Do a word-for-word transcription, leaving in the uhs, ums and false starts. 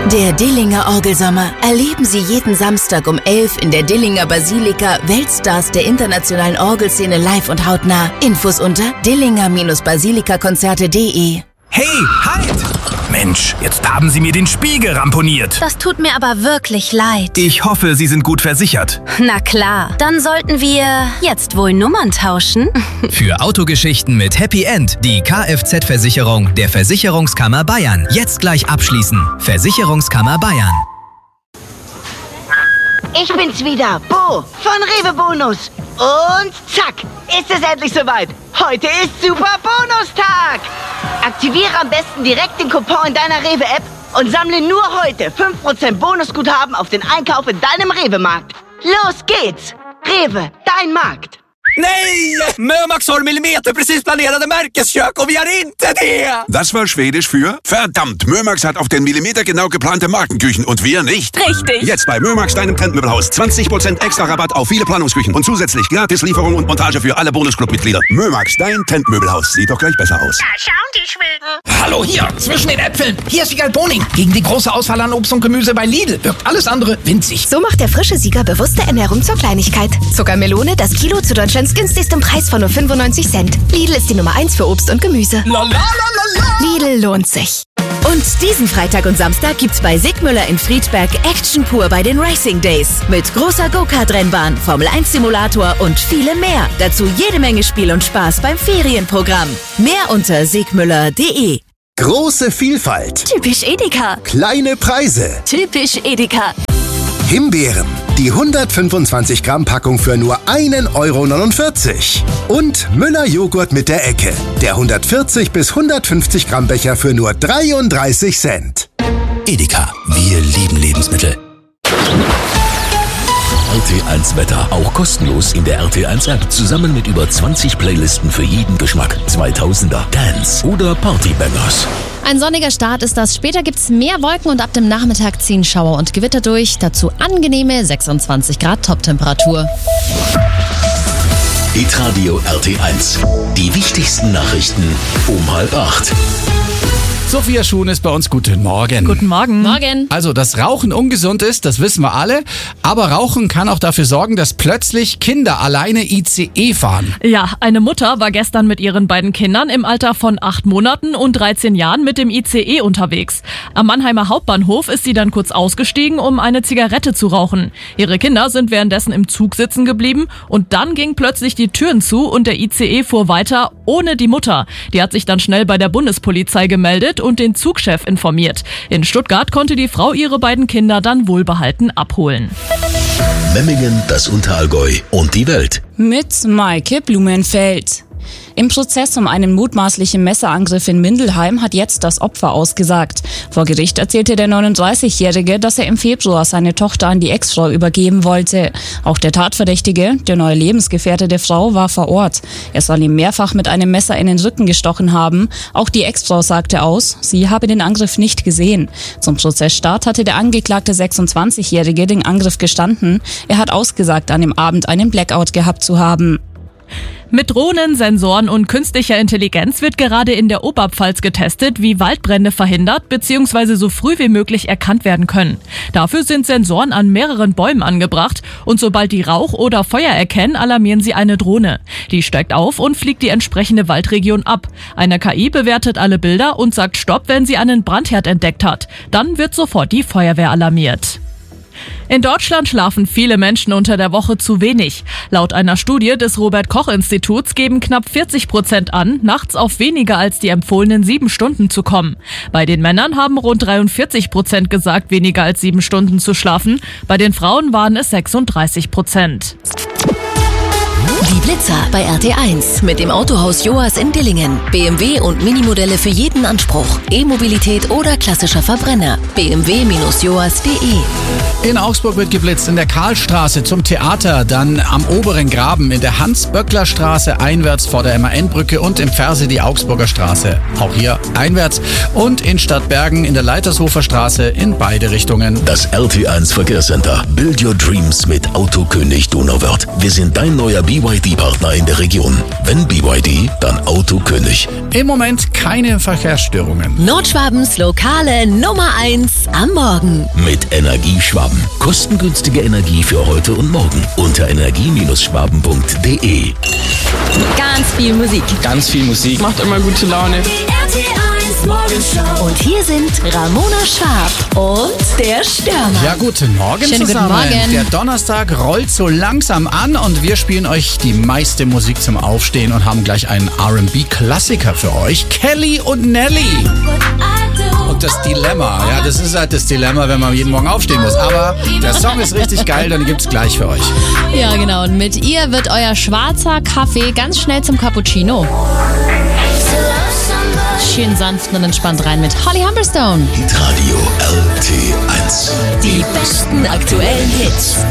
Der Dillinger Orgelsommer. Erleben Sie jeden Samstag um elf in der Dillinger Basilika Weltstars der internationalen Orgelszene live und hautnah. Infos unter dillinger Basilika Konzerte punkt de. Hey, halt! Mensch, jetzt haben Sie mir den Spiegel ramponiert. Das tut mir aber wirklich leid. Ich hoffe, Sie sind gut versichert. Na klar, dann sollten wir jetzt wohl Nummern tauschen. Für Autogeschichten mit Happy End die Kfz-Versicherung der Versicherungskammer Bayern. Jetzt gleich abschließen. Versicherungskammer Bayern. Ich bin's wieder, Bo von Rewe Bonus. Und zack, ist es endlich soweit. Heute ist Super Bonustag. Aktiviere am besten direkt den Coupon in deiner Rewe-App und sammle nur heute fünf Prozent Bonusguthaben auf den Einkauf in deinem Rewe-Markt. Los geht's! Rewe, dein Markt. Nej! Mörmax har millimeter precis planerade märkeskök och vi har inte det! Das war Schwedisch für verdammt, Mörmax hat auf den Millimeter genau geplante Markenküchen und wir nicht. Richtig. Jetzt bei Mörmax, deinem Trendmöbelhaus. zwanzig Prozent extra Rabatt auf viele Planungsküchen und zusätzlich gratis Lieferung und Montage für alle Bonusclub-Mitglieder. Mörmax, dein Trendmöbelhaus. Sieht doch gleich besser aus. Da schauen die Schweden. Hallo hier, zwischen den Äpfeln. Hier ist Wiegald Boning. Gegen die große Auswahl an Obst und Gemüse bei Lidl wirkt alles andere winzig. So macht der frische Sieger bewusste Ernährung zur Kleinigkeit. Zuckermelone, das Kilo zu Deutschlands günstigsten Preis von nur fünfundneunzig Cent. Lidl ist die Nummer eins für Obst und Gemüse. La, la, la, la, la. Lidl lohnt sich. Und diesen Freitag und Samstag gibt's bei Sigmüller in Friedberg Action pur bei den Racing Days. Mit großer Go-Kart-Rennbahn, Formel eins Simulator und vielem mehr. Dazu jede Menge Spiel und Spaß beim Ferienprogramm. Mehr unter sigmüller punkt de. Große Vielfalt. Typisch Edeka. Kleine Preise. Typisch Edeka. Himbeeren. Die hundertfünfundzwanzig Gramm Packung für nur ein Euro neunundvierzig. Und Müller Joghurt mit der Ecke. Der hundertvierzig bis hundertfünfzig Gramm Becher für nur dreiunddreißig Cent. Edeka. Wir lieben Lebensmittel. R T eins Wetter. Auch kostenlos in der R T eins App. Zusammen mit über zwanzig Playlisten für jeden Geschmack. zweitausender, Dance oder Partybangers. Ein sonniger Start ist das. Später gibt's mehr Wolken und ab dem Nachmittag ziehen Schauer und Gewitter durch. Dazu angenehme sechsundzwanzig Grad Toptemperatur. Hitradio R T eins. Die wichtigsten Nachrichten um halb acht. Sophia Schuhn ist bei uns. Guten Morgen. Guten Morgen. Morgen. Also, dass Rauchen ungesund ist, das wissen wir alle. Aber Rauchen kann auch dafür sorgen, dass plötzlich Kinder alleine I C E fahren. Ja, eine Mutter war gestern mit ihren beiden Kindern im Alter von acht Monaten und dreizehn Jahren mit dem I C E unterwegs. Am Mannheimer Hauptbahnhof ist sie dann kurz ausgestiegen, um eine Zigarette zu rauchen. Ihre Kinder sind währenddessen im Zug sitzen geblieben und dann gingen plötzlich die Türen zu und der I C E fuhr weiter ohne die Mutter. Die hat sich dann schnell bei der Bundespolizei gemeldet und den Zugchef informiert. In Stuttgart konnte die Frau ihre beiden Kinder dann wohlbehalten abholen. Memmingen, das Unterallgäu und die Welt. Mit Maike Blumenfeld. Im Prozess um einen mutmaßlichen Messerangriff in Mindelheim hat jetzt das Opfer ausgesagt. Vor Gericht erzählte der neununddreißigjährige, dass er im Februar seine Tochter an die Ex-Frau übergeben wollte. Auch der Tatverdächtige, der neue Lebensgefährte der Frau, war vor Ort. Er soll ihm mehrfach mit einem Messer in den Rücken gestochen haben. Auch die Ex-Frau sagte aus, sie habe den Angriff nicht gesehen. Zum Prozessstart hatte der angeklagte sechsundzwanzigjährige den Angriff gestanden. Er hat ausgesagt, an dem Abend einen Blackout gehabt zu haben. Mit Drohnen, Sensoren und künstlicher Intelligenz wird gerade in der Oberpfalz getestet, wie Waldbrände verhindert bzw. so früh wie möglich erkannt werden können. Dafür sind Sensoren an mehreren Bäumen angebracht und sobald die Rauch oder Feuer erkennen, alarmieren sie eine Drohne. Die steigt auf und fliegt die entsprechende Waldregion ab. Eine K I bewertet alle Bilder und sagt Stopp, wenn sie einen Brandherd entdeckt hat. Dann wird sofort die Feuerwehr alarmiert. In Deutschland schlafen viele Menschen unter der Woche zu wenig. Laut einer Studie des Robert-Koch-Instituts geben knapp vierzig Prozent an, nachts auf weniger als die empfohlenen sieben Stunden zu kommen. Bei den Männern haben rund dreiundvierzig Prozent gesagt, weniger als sieben Stunden zu schlafen. Bei den Frauen waren es sechsunddreißig Prozent. Die Blitzer bei R T eins mit dem Autohaus Joas in Dillingen. B M W und Minimodelle für jeden Anspruch. E-Mobilität oder klassischer Verbrenner. b m w Bindestrich joas Punkt de. In Augsburg wird geblitzt in der Karlstraße zum Theater, dann am oberen Graben in der Hans-Böckler-Straße einwärts vor der M A N-Brücke und im Verse die Augsburger Straße. Auch hier einwärts und in Stadtbergen in der Leitershofer Straße in beide Richtungen. Das R T eins Verkehrscenter. Build your dreams mit Autokönig Donauwörth. Wir sind dein neuer B Y D-Partner in der Region. Wenn B Y D, dann Autokönig. Im Moment keine Verkehrsstörungen. Nordschwabens lokale Nummer eins am Morgen. Mit Energieschwaben. Kostengünstige Energie für heute und morgen. Unter energie schwaben punkt de. Ganz viel Musik. Ganz viel Musik. Macht immer gute Laune. Und hier sind Ramona Schwab und der Stürmer. Ja, guten Morgen Schönen zusammen. guten Morgen. Der Donnerstag rollt so langsam an und wir spielen euch die meiste Musik zum Aufstehen und haben gleich einen R and B-Klassiker für euch. Kelly und Nelly. Und das Dilemma, ja, das ist halt das Dilemma, wenn man jeden Morgen aufstehen muss. Aber der Song ist richtig geil, dann gibt's gleich für euch. Ja, genau. Und mit ihr wird euer schwarzer Kaffee ganz schnell zum Cappuccino. Schön sanft und entspannt rein mit Holly Humberstone. Hitradio L T eins. Die besten aktuellen Hits.